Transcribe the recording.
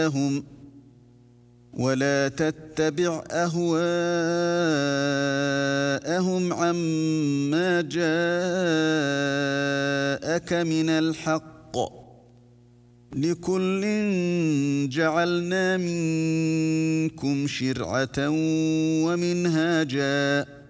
أهواءهم ولا تتبع أهواءهم عما جاءك من الحق لكل جعلنا منكم شرعة ومنهاجا